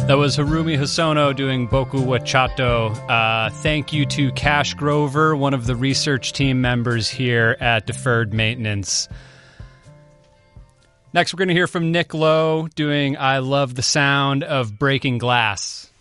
That was Harumi Hosono doing Boku wa Chato. Thank you to Cash Grover, one of the research team members here at Deferred Maintenance. Next, we're going to hear from Nick Lowe doing I Love the Sound of Breaking Glass.